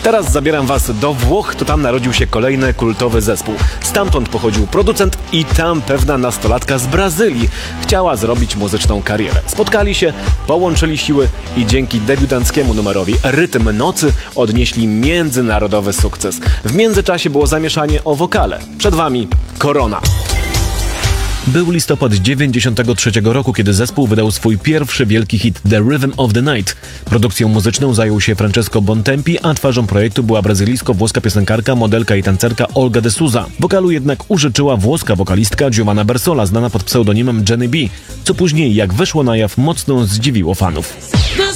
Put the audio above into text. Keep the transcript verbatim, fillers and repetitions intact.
Teraz zabieram was do Włoch, to tam narodził się kolejny kultowy zespół. Stamtąd pochodził producent i tam pewna nastolatka z Brazylii chciała zrobić muzyczną karierę. Spotkali się, połączyli siły i dzięki debiutanckiemu numerowi Rytm Nocy odnieśli międzynarodowy sukces. W międzyczasie było zamieszanie o wokale. Przed wami Korona. Był listopad dziewięćdziesiątego trzeciego roku, kiedy zespół wydał swój pierwszy wielki hit The Rhythm of the Night. Produkcją muzyczną zajął się Francesco Bontempi, a twarzą projektu była brazylijsko-włoska piosenkarka, modelka i tancerka Olga de Souza. Wokalu jednak użyczyła włoska wokalistka Giovanna Bersola, znana pod pseudonimem Jenny B, co później, jak wyszło na jaw, mocno zdziwiło fanów.